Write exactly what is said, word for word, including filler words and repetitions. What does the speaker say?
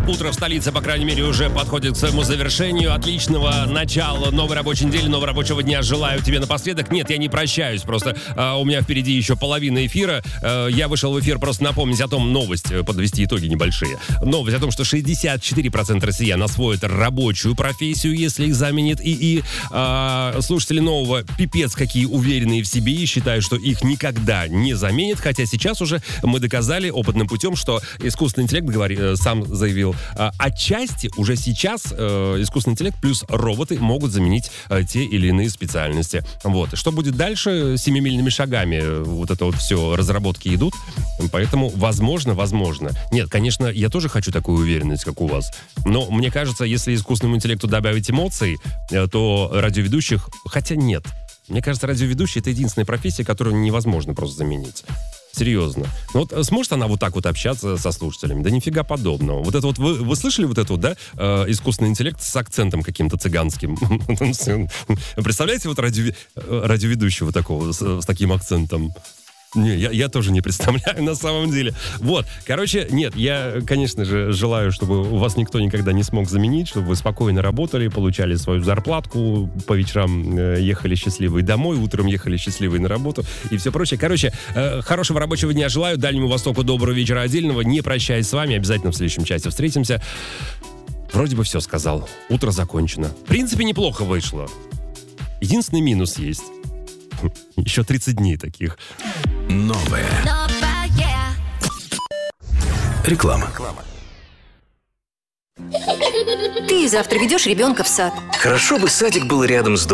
Утро в столице, по крайней мере, уже подходит к своему завершению. Отличного начала новой рабочей недели, нового рабочего дня желаю тебе напоследок. Нет, я не прощаюсь, просто э, у меня впереди еще половина эфира. Э, я вышел в эфир просто напомнить о том, новость, подвести итоги небольшие. Новость о том, что шестьдесят четыре процента россиян освоят рабочую профессию, если их заменит ИИ. Э, слушатели нового пипец какие уверенные в себе и считают, что их никогда не заменит. Хотя сейчас уже мы доказали опытным путем, что искусственный интеллект, говори, э, сам заявил, э, отчасти уже сейчас э, искусственный интеллект плюс роботы могут заменить э, те или иные специальности. Вот. Что будет дальше? Семимильными шагами вот это вот все разработки идут. Поэтому возможно, возможно. Нет, конечно, я тоже хочу такую уверенность, как у вас. Но мне кажется, если искусственному интеллекту добавить эмоций, э, то радиоведущих... Хотя нет. Мне кажется, радиоведущий — это единственная профессия, которую невозможно просто заменить. Серьезно. Ну вот сможет она вот так вот общаться со слушателями? Да нифига подобного. Вот это вот, вы, вы слышали вот это вот, да, э, искусственный интеллект с акцентом каким-то цыганским? Представляете вот радио, радиоведущего такого с, с таким акцентом? Не, я, я тоже не представляю на самом деле. Вот, короче, нет, я, конечно же, желаю, чтобы вас никто никогда не смог заменить, чтобы вы спокойно работали, получали свою зарплатку, по вечерам э, ехали счастливые домой, утром ехали счастливые на работу и все прочее. Короче, э, хорошего рабочего дня желаю, Дальнему Востоку доброго вечера отдельного, не прощаюсь с вами, обязательно в следующем часе встретимся. Вроде бы все сказал, утро закончено. В принципе, неплохо вышло. Единственный минус есть. Еще тридцать дней таких. Новое. Реклама. Ты завтра ведешь ребенка в сад. Хорошо бы садик был рядом с домом.